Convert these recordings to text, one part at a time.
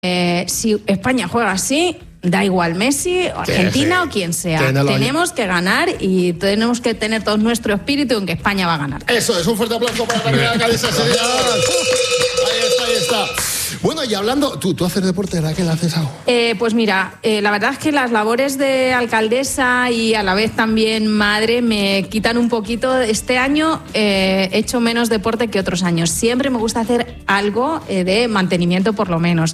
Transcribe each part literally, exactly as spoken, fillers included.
Eh, si España juega así, da igual Messi, o Argentina sí, sí. o quien sea. Que no tenemos que ganar y tenemos que tener todo nuestro espíritu en que España va a ganar. Eso es, un fuerte aplauso para la Cádiz. Ahí está, ahí está. Bueno, y hablando, ¿tú, tú haces deporte, Raquel? ¿Haces algo? Eh, pues mira, eh, la verdad es que las labores de alcaldesa y a la vez también madre me quitan un poquito. Este año eh, he hecho menos deporte que otros años. Siempre me gusta hacer algo eh, de mantenimiento por lo menos.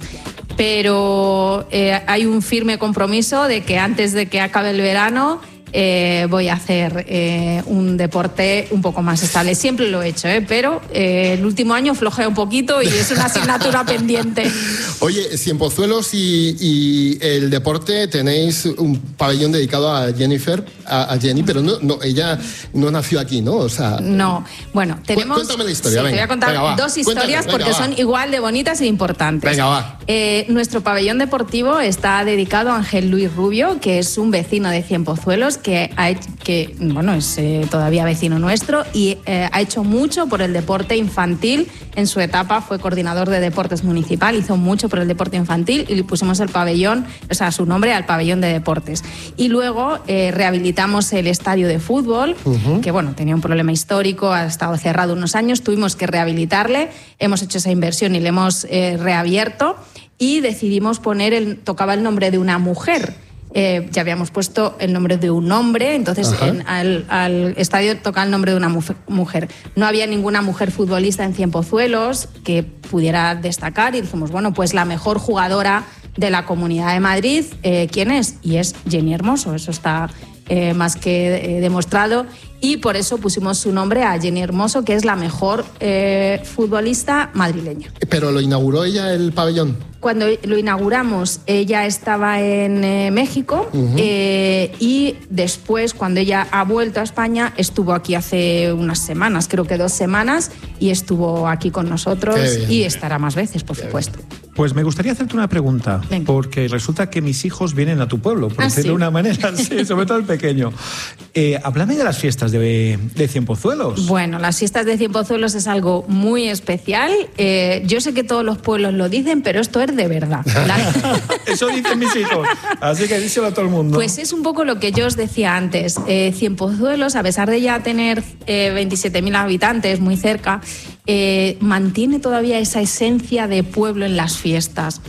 Pero eh, hay un firme compromiso de que antes de que acabe el verano eh, voy a hacer eh, un deporte un poco más estable. Siempre lo he hecho, ¿eh? pero eh, el último año flojea un poquito y es una asignatura pendiente. Oye, Cienpozuelos y, y el deporte, tenéis un pabellón dedicado a Jennifer, a, a Jenny, pero no, no, ella no nació aquí, ¿no? O sea, no, bueno, tenemos... Cuéntame la historia, sí, venga. Te voy a contar venga, dos historias Cuéntame, porque venga, son va. igual de bonitas e importantes. Venga, va. Eh, nuestro pabellón deportivo está dedicado a Ángel Luis Rubio, que es un vecino de Cienpozuelos, que, ha hecho, que bueno, es eh, todavía vecino nuestro y eh, ha hecho mucho por el deporte infantil. En su etapa fue coordinador de deportes municipal, hizo mucho por el deporte infantil y le pusimos el pabellón, o sea, su nombre al pabellón de deportes. Y luego eh, rehabilitamos el estadio de fútbol, uh-huh. que bueno, tenía un problema histórico, ha estado cerrado unos años, tuvimos que rehabilitarle, hemos hecho esa inversión y le hemos eh, reabierto y decidimos poner, el, tocaba el nombre de una mujer. Eh, ya habíamos puesto el nombre de un hombre, entonces en, al, al estadio tocaba el nombre de una mujer. No había ninguna mujer futbolista en Cienpozuelos que pudiera destacar y dijimos, bueno, pues la mejor jugadora de la Comunidad de Madrid, eh, ¿quién es? Y es Jenny Hermoso, eso está eh, más que eh, demostrado. Y por eso pusimos su nombre a Jenny Hermoso, que es la mejor eh, futbolista madrileña. ¿Pero lo inauguró ella el pabellón? Cuando lo inauguramos, ella estaba en eh, México uh-huh. eh, y después, cuando ella ha vuelto a España, estuvo aquí hace unas semanas, creo que dos semanas, y estuvo aquí con nosotros y estará más veces, por Qué supuesto. Bien. Pues me gustaría hacerte una pregunta, Venga. porque resulta que mis hijos vienen a tu pueblo, por ¿Ah, decirlo sí? de una manera, sí, sobre todo el pequeño. Eh, háblame de las fiestas de, de Cienpozuelos. Bueno, las fiestas de Cienpozuelos es algo muy especial. Eh, yo sé que todos los pueblos lo dicen, pero esto es de verdad. La... Eso dicen mis hijos, así que díselo a todo el mundo. Pues es un poco lo que yo os decía antes. Eh, Cienpozuelos, a pesar de ya tener eh, veintisiete mil habitantes, muy cerca, eh, mantiene todavía esa esencia de pueblo en las fiestas.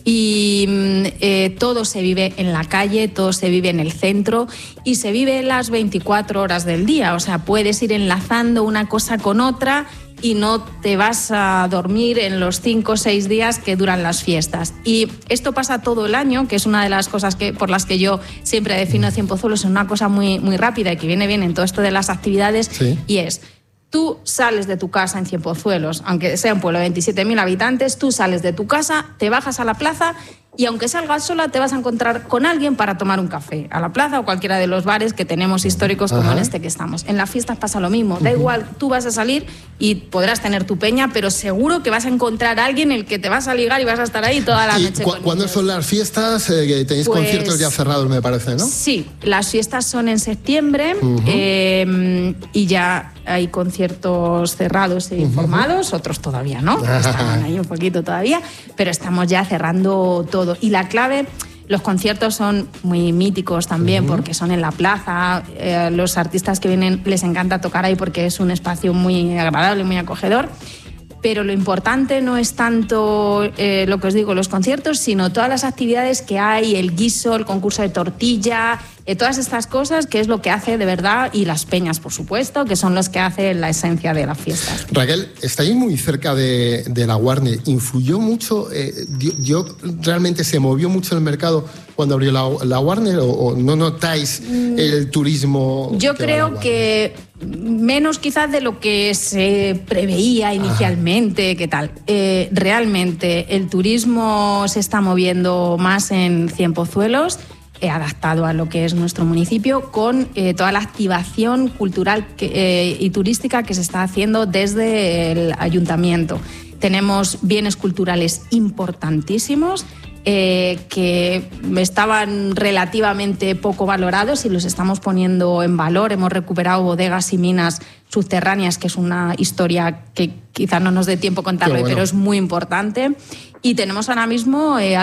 Y eh, todo se vive en la calle, todo se vive en el centro y se vive las veinticuatro horas del día. O sea, puedes ir enlazando una cosa con otra y no te vas a dormir en los cinco o seis días que duran las fiestas. Y esto pasa todo el año, que es una de las cosas que, por las que yo siempre defino a Cienpozuelos, es una cosa muy, muy rápida y que viene bien en todo esto de las actividades, sí. y es... Tú sales de tu casa en Cienpozuelos, aunque sea un pueblo de veintisiete mil habitantes, tú sales de tu casa, te bajas a la plaza y aunque salgas sola te vas a encontrar con alguien para tomar un café a la plaza o cualquiera de los bares que tenemos históricos como Ajá. en este que estamos. En las fiestas pasa lo mismo, da uh-huh. igual, tú vas a salir y podrás tener tu peña, pero seguro que vas a encontrar a alguien el que te vas a ligar y vas a estar ahí toda la noche. ¿Y cu- cuándo son las fiestas? Eh, tenéis pues, conciertos ya cerrados, me parece, ¿no? Sí, las fiestas son en septiembre uh-huh. eh, y ya hay conciertos cerrados e informados, uh-huh. otros todavía no, están ahí un poquito todavía, pero estamos ya cerrando todo. Y la clave, los conciertos son muy míticos también, uh-huh. porque son en la plaza, eh, los artistas que vienen les encanta tocar ahí porque es un espacio muy agradable, muy acogedor. Pero lo importante no es tanto eh, lo que os digo, los conciertos, sino todas las actividades que hay, el guiso, el concurso de tortilla, eh, todas estas cosas, que es lo que hace de verdad, y las peñas, por supuesto, que son los que hacen la esencia de las fiestas. Raquel, estáis muy cerca de, de la Warner. ¿Influyó mucho? Eh, yo, yo realmente se movió mucho el mercado cuando abrió la, la Warner o, o no notáis el turismo? Yo que creo que menos quizás de lo que se preveía inicialmente, Ajá. ¿qué tal? Eh, realmente el turismo se está moviendo más en Cienpozuelos, eh, adaptado a lo que es nuestro municipio, con eh, toda la activación cultural que, eh, y turística que se está haciendo desde el ayuntamiento. Tenemos bienes culturales importantísimos. eh, que estaban relativamente poco valorados y los estamos poniendo en valor. Hemos recuperado bodegas y minas subterráneas, que es una historia que quizá no nos dé tiempo contarlo, bueno. pero es muy importante. Y tenemos ahora mismo... Eh,